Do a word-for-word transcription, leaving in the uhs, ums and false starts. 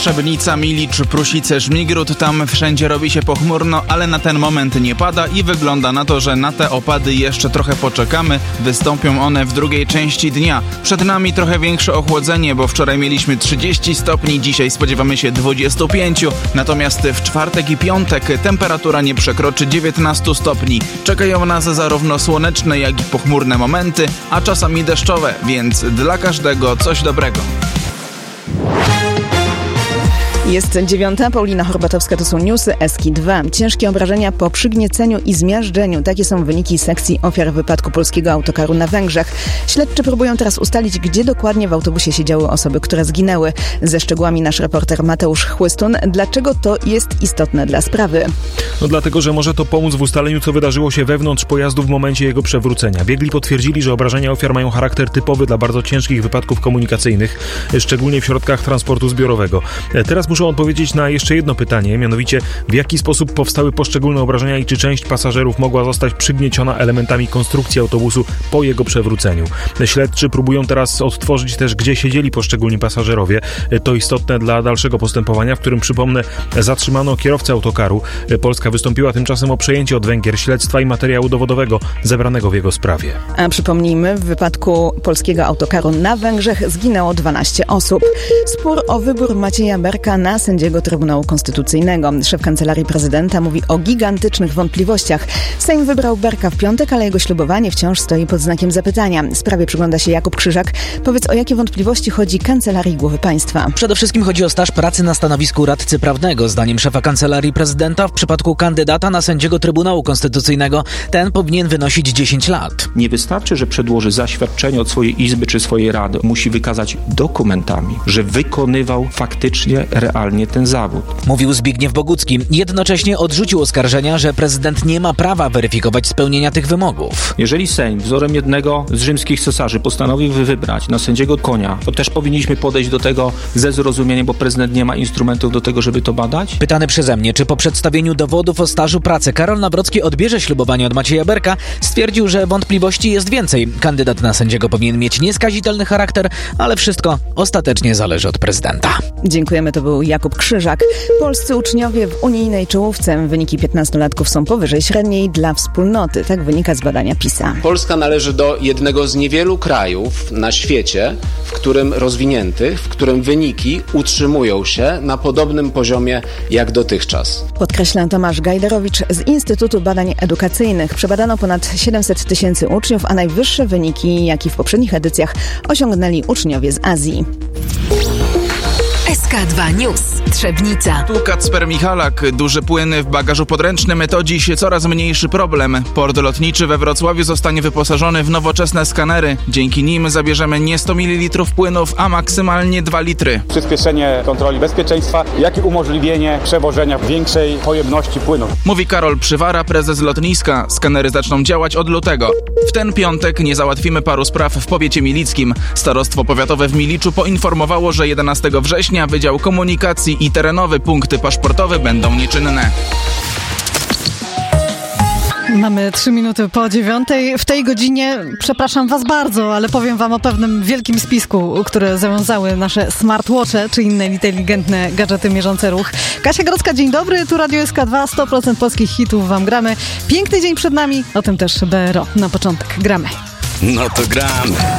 Trzebnica, Milicz, Prusice, Żmigród. Tam wszędzie robi się pochmurno, ale na ten moment nie pada i wygląda na to, że na te opady jeszcze trochę poczekamy. Wystąpią one w drugiej części dnia. Przed nami trochę większe ochłodzenie, bo wczoraj mieliśmy trzydzieści stopni, dzisiaj spodziewamy się dwadzieścia pięć. Natomiast w czwartek i piątek temperatura nie przekroczy dziewiętnaście stopni. Czekają nas zarówno słoneczne, jak i pochmurne momenty, a czasami deszczowe, więc dla każdego coś dobrego. Jest dziewiąta, Paulina Horbatowska, to są newsy S K I dwa. Ciężkie obrażenia po przygnieceniu i zmiażdżeniu. Takie są wyniki sekcji ofiar wypadku polskiego autokaru na Węgrzech. Śledczy próbują teraz ustalić, gdzie dokładnie w autobusie siedziały osoby, które zginęły. Ze szczegółami nasz reporter Mateusz Chłystun. Dlaczego to jest istotne dla sprawy? No dlatego, że może to pomóc w ustaleniu, co wydarzyło się wewnątrz pojazdu w momencie jego przewrócenia. Biegli potwierdzili, że obrażenia ofiar mają charakter typowy dla bardzo ciężkich wypadków komunikacyjnych, szczególnie w środkach transportu zbiorowego. Teraz muszą odpowiedzieć na jeszcze jedno pytanie, mianowicie w jaki sposób powstały poszczególne obrażenia i czy część pasażerów mogła zostać przygnieciona elementami konstrukcji autobusu po jego przewróceniu. Śledczy próbują teraz odtworzyć też, gdzie siedzieli poszczególni pasażerowie. To istotne dla dalszego postępowania, w którym, przypomnę, zatrzymano kierowcę autokaru. Polska wystąpiła tymczasem o przejęcie od Węgier śledztwa i materiału dowodowego zebranego w jego sprawie. A przypomnijmy, w wypadku polskiego autokaru na Węgrzech zginęło dwanaście osób. Spór o wybór Macieja Berka na sędziego Trybunału Konstytucyjnego. Szef Kancelarii Prezydenta mówi o gigantycznych wątpliwościach. Sejm wybrał Berka w piątek, ale jego ślubowanie wciąż stoi pod znakiem zapytania. Sprawie przygląda się Jakub Krzyżak. Powiedz, o jakie wątpliwości chodzi Kancelarii Głowy Państwa? Przede wszystkim chodzi o staż pracy na stanowisku radcy prawnego. Zdaniem szefa Kancelarii Prezydenta w przypadku kandydata na sędziego Trybunału Konstytucyjnego ten powinien wynosić dziesięć lat. Nie wystarczy, że przedłoży zaświadczenie od swojej izby czy swojej rady. Musi wykazać dokumentami, że wykonywał faktycznie realnie ten zawód. Mówił Zbigniew Bogucki. Jednocześnie odrzucił oskarżenia, że prezydent nie ma prawa weryfikować spełnienia tych wymogów. Jeżeli Sejm wzorem jednego z rzymskich cesarzy postanowił wybrać na sędziego Konia, to też powinniśmy podejść do tego ze zrozumieniem, bo prezydent nie ma instrumentów do tego, żeby to badać? Pytany przeze mnie, czy po przedstawieniu dowodów o stażu pracy Karol Nawrocki odbierze ślubowanie od Macieja Berka, stwierdził, że wątpliwości jest więcej. Kandydat na sędziego powinien mieć nieskazitelny charakter, ale wszystko ostatecznie zależy od prezydenta. Dziękujemy, to był Jakub Krzyżak. Polscy uczniowie w unijnej czołówce. Wyniki piętnastolatków są powyżej średniej dla wspólnoty. Tak wynika z badania PISA. Polska należy do jednego z niewielu krajów na świecie, w którym rozwiniętych, w którym wyniki utrzymują się na podobnym poziomie jak dotychczas. Podkreśla Tomasz Gajderowicz z Instytutu Badań Edukacyjnych. Przebadano ponad siedemset tysięcy uczniów, a najwyższe wyniki, jak i w poprzednich edycjach, osiągnęli uczniowie z Azji. S K dwa News. Trzebnica. Tu Kacper Michalak. Duży płyn w bagażu podręcznym to dziś coraz mniejszy problem. Port lotniczy we Wrocławiu zostanie wyposażony w nowoczesne skanery. Dzięki nim zabierzemy nie sto mililitrów płynów, a maksymalnie dwa litry. Przyspieszenie kontroli bezpieczeństwa, jak i umożliwienie przewożenia większej pojemności płynów. Mówi Karol Przywara, prezes lotniska. Skanery zaczną działać od lutego. W ten piątek nie załatwimy paru spraw w powiecie milickim. Starostwo powiatowe w Miliczu poinformowało, że jedenastego września Wydział Komunikacji i terenowe punkty paszportowe będą nieczynne. Mamy trzy minuty po dziewiątej. W tej godzinie, przepraszam was bardzo, ale powiem wam o pewnym wielkim spisku, które zawiązały nasze smartwatche, czy inne inteligentne gadżety mierzące ruch. Kasia Grodzka, dzień dobry, tu Radio S K dwa, sto procent polskich hitów wam gramy. Piękny dzień przed nami, o tym też B R O. Na początek gramy. No to gramy.